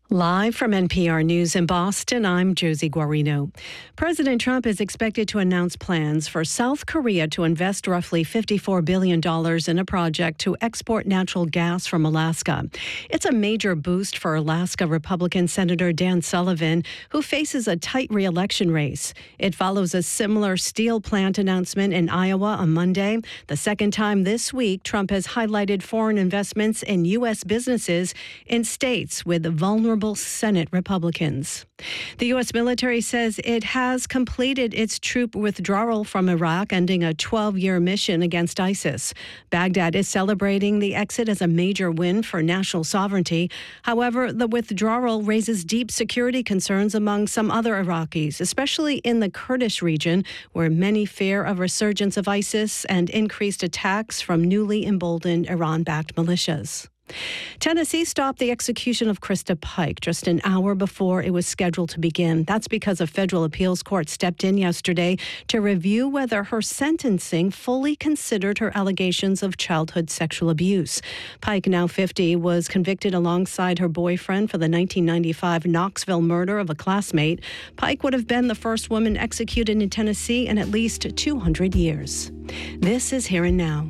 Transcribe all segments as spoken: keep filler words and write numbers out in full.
Live from N P R News in Boston, I'm Josie Guarino. President Trump is expected to announce plans for South Korea to invest roughly fifty-four billion dollars in a project to export natural gas from Alaska. It's a major boost for Alaska Republican Senator Dan Sullivan, who faces a tight re-election race. It follows a similar steel plant announcement in Iowa on Monday. The second time this week, Trump has highlighted foreign investments in U S businesses in states with vulnerable Senate Republicans. The U S military says it has completed its troop withdrawal from Iraq, ending a twelve-year mission against ISIS. Baghdad is celebrating the exit as a major win for national sovereignty. However, the withdrawal raises deep security concerns among some other Iraqis, especially in the Kurdish region, where many fear a resurgence of ISIS and increased attacks from newly emboldened Iran-backed militias. Tennessee stopped the execution of Krista Pike just an hour before it was scheduled to begin. That's because a federal appeals court stepped in yesterday to review whether her sentencing fully considered her allegations of childhood sexual abuse. Pike, now fifty, was convicted alongside her boyfriend for the nineteen ninety-five Knoxville murder of a classmate. Pike would have been the first woman executed in Tennessee in at least two hundred years. This is Here and Now.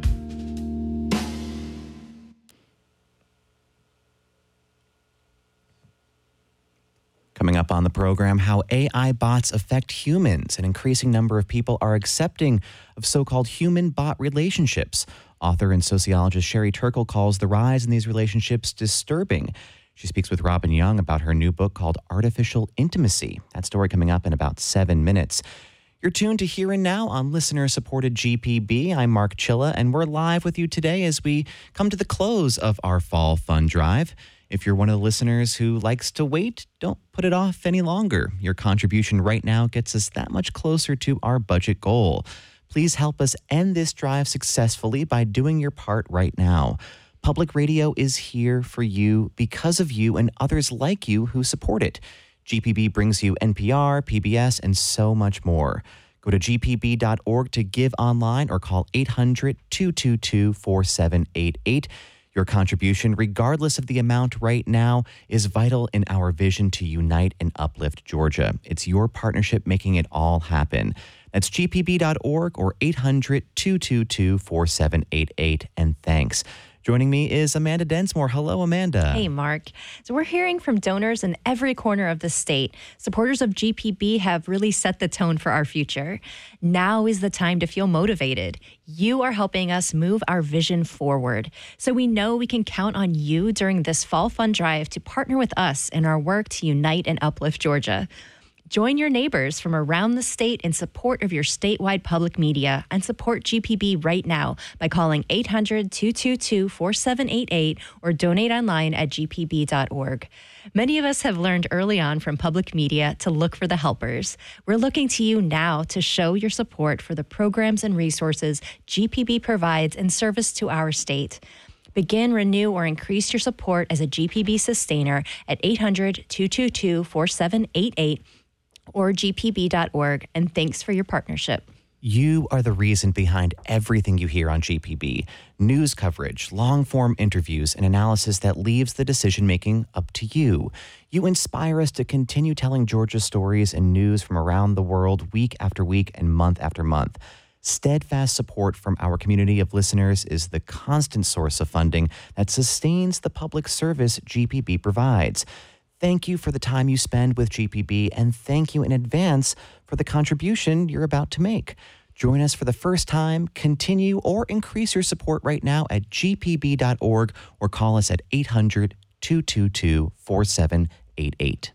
Coming up on the program, how A I bots affect humans. An increasing number of people are accepting of so-called human-bot relationships. Author and sociologist Sherry Turkle calls the rise in these relationships disturbing. She speaks with Robin Young about her new book called Artificial Intimacy. That story coming up in about seven minutes. You're tuned to Here and Now on listener-supported G P B. I'm Mark Chilla, and we're live with you today as we come to the close of our Fall Fund Drive. If you're one of the listeners who likes to wait, don't put it off any longer. Your contribution right now gets us that much closer to our budget goal. Please help us end this drive successfully by doing your part right now. Public radio is here for you because of you and others like you who support it. G P B brings you N P R, P B S, and so much more. Go to g p b dot org to give online or call eight hundred, two two two, four seven eight eight. Your contribution, regardless of the amount right now, is vital in our vision to unite and uplift Georgia. It's your partnership making it all happen. That's g p b dot org or eight hundred, two two two, four seven eight eight. And thanks. Joining me is Amanda Densmore. Hello, Amanda. Hey, Mark. So we're hearing from donors in every corner of the state. Supporters of G P B have really set the tone for our future. Now is the time to feel motivated. You are helping us move our vision forward. So we know we can count on you during this Fall Fund Drive to partner with us in our work to unite and uplift Georgia. Join your neighbors from around the state in support of your statewide public media and support G P B right now by calling eight hundred, two two two, four seven eight eight or donate online at g p b dot org. Many of us have learned early on from public media to look for the helpers. We're looking to you now to show your support for the programs and resources G P B provides in service to our state. Begin, renew, or increase your support as a G P B sustainer at eight hundred, two two two, four seven eight eight or g p b dot org, and thanks for your partnership. You are the reason behind everything you hear on G P B. News coverage, long-form interviews, and analysis that leaves the decision-making up to you. You inspire us to continue telling Georgia stories and news from around the world week after week and month after month. Steadfast support from our community of listeners is the constant source of funding that sustains the public service G P B provides. Thank you for the time you spend with G P B, and thank you in advance for the contribution you're about to make. Join us for the first time, continue or increase your support right now at g p b dot org or call us at eight hundred, two two two, four seven eight eight.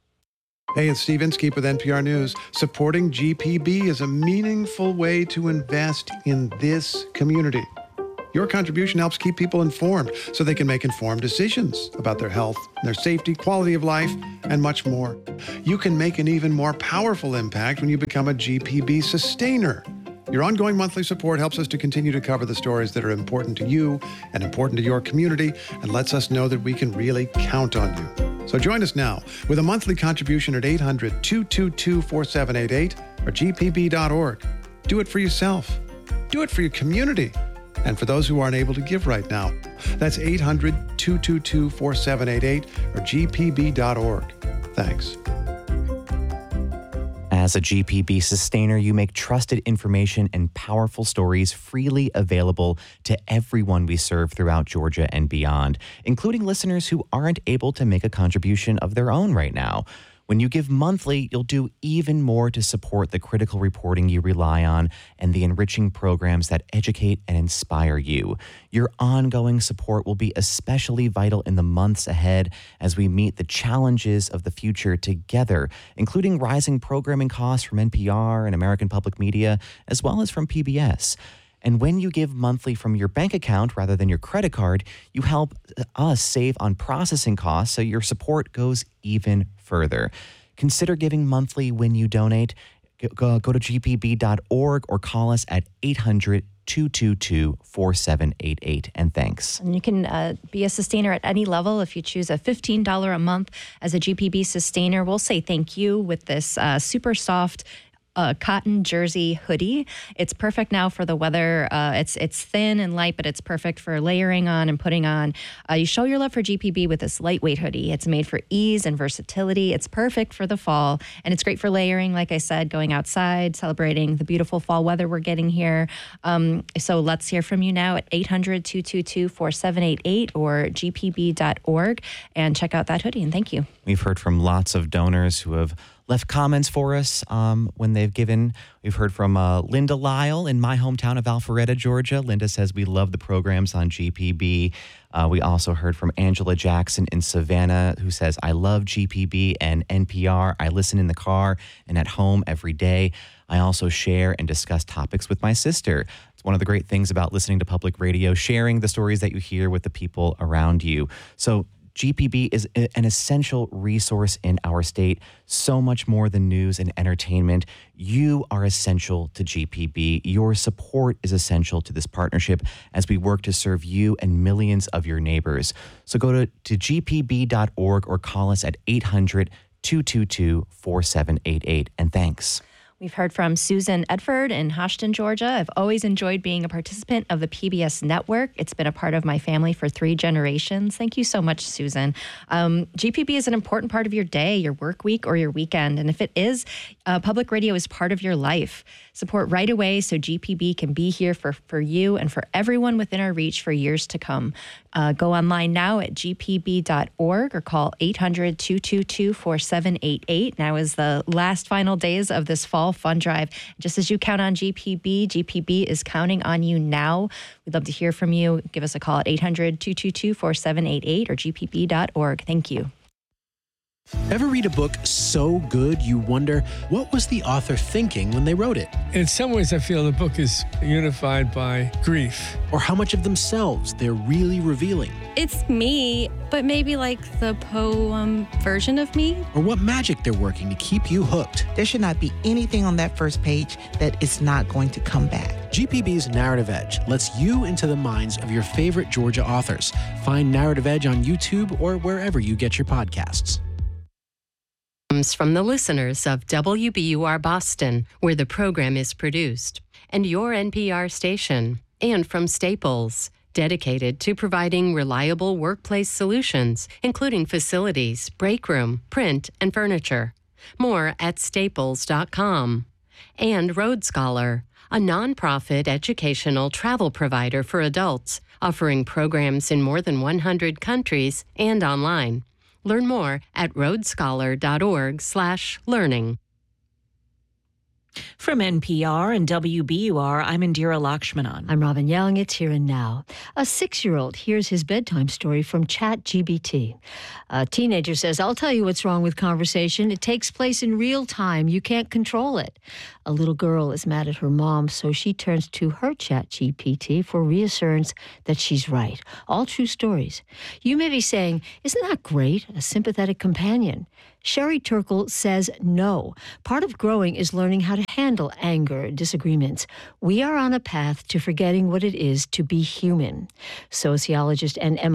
Hey, it's Steve Inskeep with N P R News. Supporting G P B is a meaningful way to invest in this community. Your contribution helps keep people informed so they can make informed decisions about their health, their safety, quality of life, and much more. You can make an even more powerful impact when you become a G P B sustainer. Your ongoing monthly support helps us to continue to cover the stories that are important to you and important to your community, and lets us know that we can really count on you. So join us now with a monthly contribution at eight hundred, two two two, four seven eight eight or g p b dot org. Do it for yourself. Do it for your community. And for those who aren't able to give right now, that's eight hundred, two two two, four seven eight eight or g p b dot org. Thanks. As a G P B sustainer, you make trusted information and powerful stories freely available to everyone we serve throughout Georgia and beyond, including listeners who aren't able to make a contribution of their own right now. When you give monthly, you'll do even more to support the critical reporting you rely on and the enriching programs that educate and inspire you. Your ongoing support will be especially vital in the months ahead as we meet the challenges of the future together, including rising programming costs from N P R and American Public Media, as well as from P B S. And when you give monthly from your bank account rather than your credit card, you help us save on processing costs so your support goes even further. Consider giving monthly when you donate. Go, go to g p b dot org or call us at eight hundred, two two two, four seven eight eight. And thanks. And you can uh, be a sustainer at any level. If you choose a fifteen dollars a month as a G P B sustainer, we'll say thank you with this uh, super soft a cotton jersey hoodie. It's perfect now for the weather. Uh, it's it's thin and light, but it's perfect for layering on and putting on. Uh, you show your love for G P B with this lightweight hoodie. It's made for ease and versatility. It's perfect for the fall, and it's great for layering, like I said, going outside, celebrating the beautiful fall weather we're getting here. Um, so let's hear from you now at eight hundred, two two two, four seven eight eight or g p b dot org and check out that hoodie, and thank you. We've heard from lots of donors who have left comments for us um, when they've given. We've heard from uh, Linda Lyle in my hometown of Alpharetta, Georgia. Linda says, we love the programs on G P B. Uh, we also heard from Angela Jackson in Savannah, who says, I love G P B and N P R. I listen in the car and at home every day. I also share and discuss topics with my sister. It's one of the great things about listening to public radio, sharing the stories that you hear with the people around you. So G P B is an essential resource in our state, so much more than news and entertainment. You are essential to G P B. Your support is essential to this partnership as we work to serve you and millions of your neighbors. So go to, to g p b dot org or call us at eight hundred, two two two, four seven eight eight. And thanks. We've heard from Susan Edford in Hoshton, Georgia. I've always enjoyed being a participant of the P B S network. It's been a part of my family for three generations. Thank you so much, Susan. Um, G P B is an important part of your day, your work week, or your weekend. And if it is, uh, public radio is part of your life. Support right away so G P B can be here for, for you and for everyone within our reach for years to come. Uh, go online now at g p b dot org or call eight hundred, two two two, four seven eight eight. Now is the last final days of this fall fund drive. Just as you count on G P B, G P B is counting on you now. We'd love to hear from you. Give us a call at eight hundred, two two two, four seven eight eight or g p b dot org. Thank you. Ever read a book so good you wonder, what was the author thinking when they wrote it? In some ways, I feel the book is unified by grief. Or how much of themselves they're really revealing? It's me, but maybe like the poem version of me. Or what magic they're working to keep you hooked? There should not be anything on that first page that is not going to come back. G P B's Narrative Edge lets you into the minds of your favorite Georgia authors. Find Narrative Edge on YouTube or wherever you get your podcasts. From the listeners of W B U R Boston, where the program is produced, and your N P R station, and from Staples, dedicated to providing reliable workplace solutions, including facilities, break room, print, and furniture. More at staples dot com. And Road Scholar, a nonprofit educational travel provider for adults, offering programs in more than one hundred countries and online. Learn more at roadscholar dot org slash learning. From N P R and W B U R, I'm Indira Lakshmanan. I'm Robin Young. It's Here and Now. A six-year-old hears his bedtime story from ChatGPT. A teenager says, I'll tell you what's wrong with conversation. It takes place in real time. You can't control it. A little girl is mad at her mom, so she turns to her ChatGPT for reassurance that she's right. All true stories. You may be saying, isn't that great? A sympathetic companion. Sherry Turkle says no. Part of growing is learning how to handle anger, disagreements. We are on a path to forgetting what it is to be human. Sociologist and M